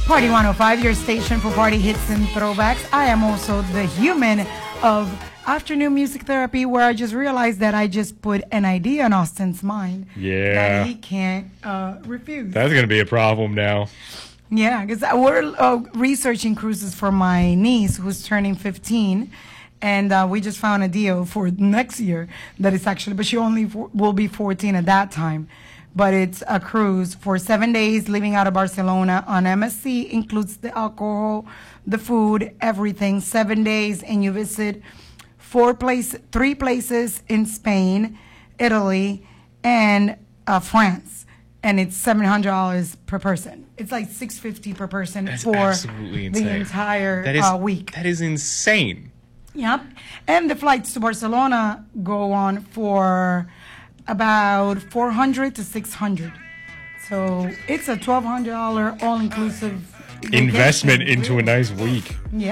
Party 105, your station for party hits and throwbacks. I am also the human of afternoon music therapy, where I just realized that I just put an idea in Austin's mind that he can't refuse. That's going to be a problem now. Yeah, because we're researching cruises for my niece who's turning 15. And we just found a deal for next year that it's actually, but she only will be 14 at that time. But it's a cruise for 7 days, leaving out of Barcelona on MSC, includes the alcohol, the food, everything. 7 days, and you visit 3 places in Spain, Italy, and France. And it's $700 per person. It's like $650 per person. That's for absolutely insane. The entire week. That is insane. Yep. And the flights to Barcelona go on for about $400 to $600. So it's a $1,200 all-inclusive investment into a nice week. Yeah.